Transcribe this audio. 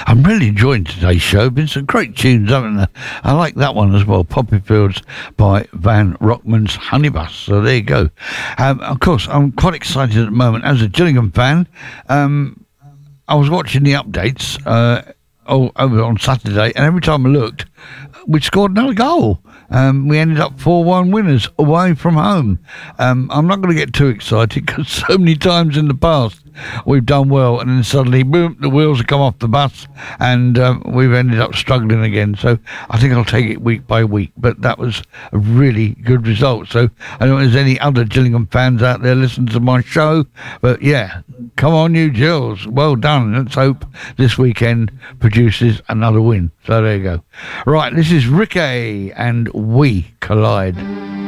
I'm really enjoying today's show. Been some great tunes, haven't there? I like that one as well. Poppy Fields by Van Rockman's Honeybus. So there you go. Of course, I'm quite excited at the moment as a Gillingham fan. I was watching the updates over on Saturday, and every time I looked, we scored another goal. We ended up 4-1 winners away from home. I'm not going to get too excited because so many times in the past we've done well and then suddenly, boom, the wheels have come off the bus and we've ended up struggling again. So I think I'll take it week by week. But that was a really good result. So I don't know if there's any other Gillingham fans out there listening to my show. But yeah, come on you Gills. Well done. Let's hope this weekend produces another win. So there you go. Right, this is Ricky and We Collide.